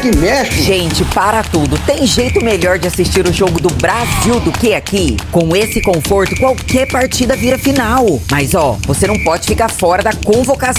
que mexe. Gente, para tudo. Tem jeito melhor de assistir o jogo do Brasil do que aqui? Com esse conforto, qualquer partida vira final. Mas ó, você não pode ficar fora da convocação